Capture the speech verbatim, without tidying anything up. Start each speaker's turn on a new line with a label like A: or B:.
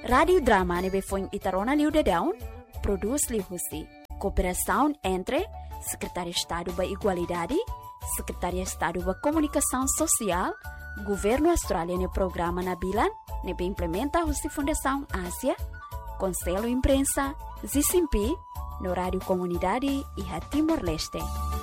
A: Radio Drama nebe foi Itarona Liu de Down, produz Liu Husi. Cooperação entre Secretaria de Estado da Igualdade, Secretaria de Estado da Comunicação Social, Governo Australiano no programa Nabilan, nebe implementa a Fundação Ásia, Conselho Imprensa, Z C M P, no Rádio Comunidade e a Timor-Leste.